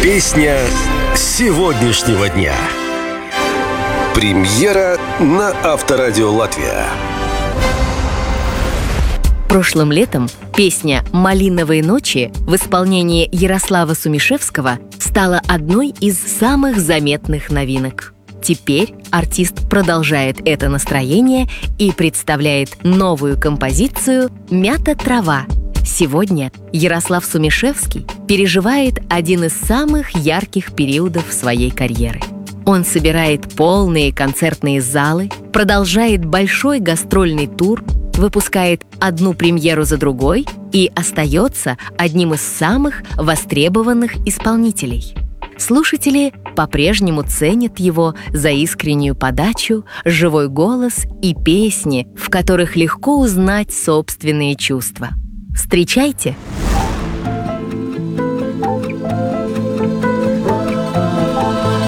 Песня сегодняшнего дня. Премьера на Авторадио Латвия. Прошлым летом песня «Малиновые ночи» в исполнении Ярослава Сумишевского стала одной из самых заметных новинок. Теперь артист продолжает это настроение и представляет новую композицию «Мята трава». Сегодня Ярослав Сумишевский переживает один из самых ярких периодов своей карьеры. Он собирает полные концертные залы, продолжает большой гастрольный тур, выпускает одну премьеру за другой и остается одним из самых востребованных исполнителей. Слушатели по-прежнему ценят его за искреннюю подачу, живой голос и песни, в которых легко узнать собственные чувства. Встречайте!